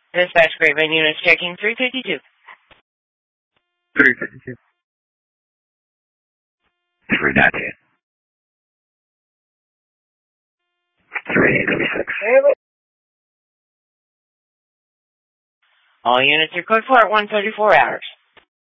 Dispatch Grapevine units checking 352. 352. 319. 386. All units are code for at 134 hours.